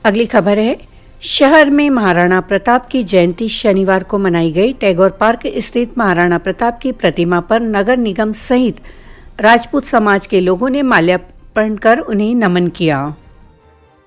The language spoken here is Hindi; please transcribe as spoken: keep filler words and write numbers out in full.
अगली खबर है, शहर में महाराणा प्रताप की जयंती शनिवार को मनाई गई। टैगोर पार्क स्थित महाराणा प्रताप की प्रतिमा पर नगर निगम सहित राजपूत समाज के लोगों ने माल्यार्पण कर उन्हें नमन किया।